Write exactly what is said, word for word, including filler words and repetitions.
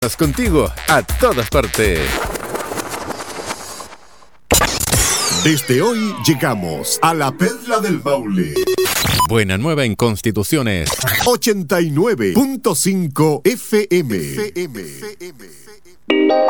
Contigo a todas partes. Desde hoy llegamos a la Perla del Maule. Buena Nueva en Constituciones. ochenta y nueve punto cinco F M. F M.